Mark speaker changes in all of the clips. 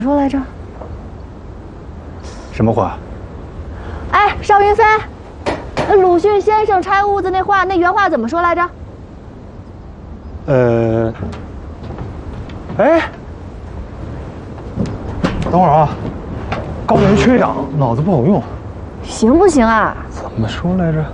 Speaker 1: 说来着？
Speaker 2: 什么话？
Speaker 1: 哎，邵云飞，鲁迅先生拆屋子那话，那原话怎么说来着？
Speaker 2: 哎，等会儿啊，高原缺氧，脑子不好用。
Speaker 1: 行不行啊？
Speaker 2: 怎么说来着？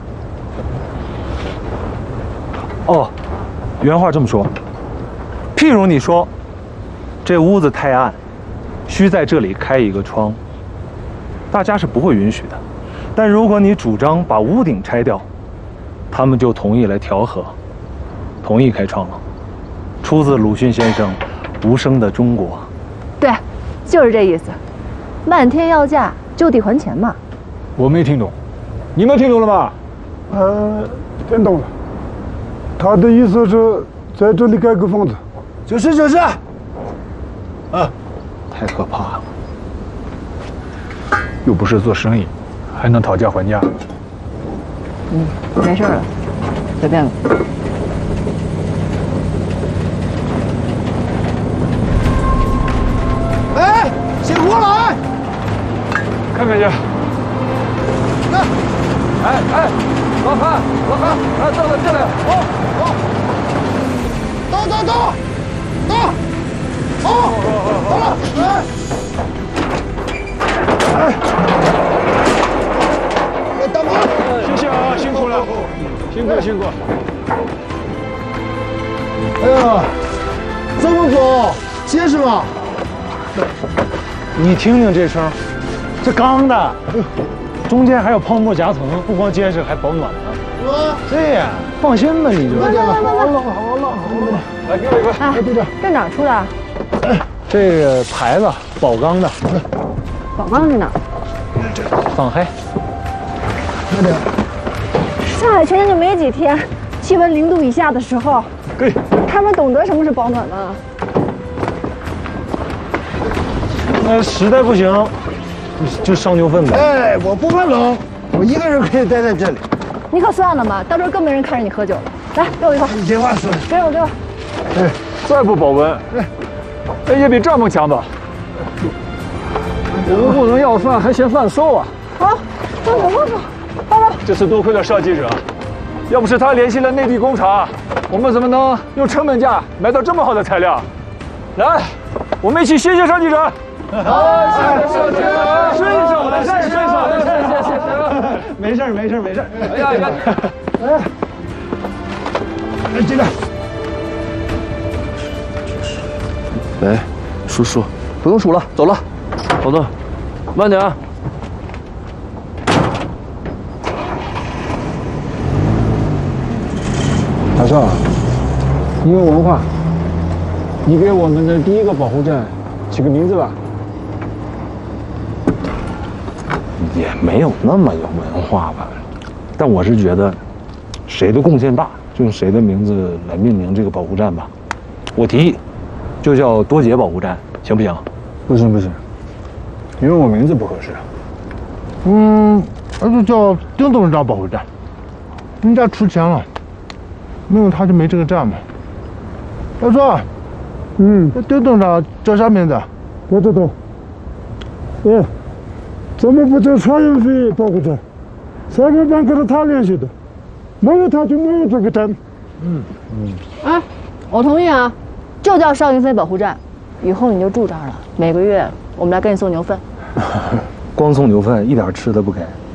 Speaker 2: 哦，原话这么说：譬如你说，这屋子太暗，需在这里开一个窗，大家是不会允许的。但如果你主张把屋顶拆掉，他们就同意来调和，同意开窗了。出自鲁迅先生《无声的中国》。
Speaker 1: 对，就是这意思。漫天要价，就地还钱嘛。
Speaker 3: 我没听懂，你们听懂了吗？
Speaker 4: 听懂了。他的意思是在这里盖个房子。
Speaker 3: 就是。
Speaker 2: 太可怕了。
Speaker 3: 又不是做生意，还能讨价还价？
Speaker 1: 没事了，随便了。
Speaker 3: 哎，辛苦了哎！看看去。看。哎，老韩，来，到这里，到，好了，哎，大妈，谢谢啊，辛苦了，辛苦。哎呀，这么走，结实吗？
Speaker 2: 你听听这声，这钢的，中间还有泡沫夹层，不光结实，还保暖呢。对呀，放心吧，你就。
Speaker 4: 好了。
Speaker 3: 来，给我一个。
Speaker 1: 哎，队长，这哪儿出的？
Speaker 2: 这个牌子宝钢的，
Speaker 1: 宝钢在哪儿？
Speaker 2: 放黑。
Speaker 1: 上海前年就没几天，气温0度以下的时候，他们懂得什么是保暖吗？
Speaker 2: 那实在不行，就烧牛粪呗。
Speaker 4: 哎，我不怕冷，我一个人可以待在这里。
Speaker 1: 你可算了嘛，到时候更没人看着你喝酒了。来，给我一块。
Speaker 4: 你这话说的。
Speaker 1: 给我。
Speaker 3: 哎，再不保温，也比帐篷强吧？我们不能要饭还嫌饭馊啊！
Speaker 1: 好，放手。
Speaker 3: 这次多亏了邵记者，要不是他联系了内地工厂，我们怎么能用成本价买到这么好的材料？来，我们一起谢谢邵记者。好，谢谢邵记者，睡一宿的，谢谢。
Speaker 2: 没事。
Speaker 3: 哎呀，
Speaker 4: 来，进来。
Speaker 5: 喂，叔，不用数了，走了。好的，慢点啊。
Speaker 4: 大少，你有文化，你给我们的第一个保护站起个名字吧。
Speaker 2: 也没有那么有文化吧，但我是觉得，谁的贡献大，就用谁的名字来命名这个保护站吧。我提议，就叫多杰保护站，行不行？
Speaker 4: 不行，因为我名字不合适。那就叫丁董事长保护站，人家出钱了，没有他就没这个站嘛。老赵，那丁董事长叫啥名字？我知道。怎么不叫曹云飞保护站？3个班可是他联系的，没有他就没有这个站。
Speaker 1: 哎，我同意啊，就叫邵云飞保护站，以后你就住这儿了，每个月我们来给你送牛粪。
Speaker 2: 光送牛粪，一点吃的不给。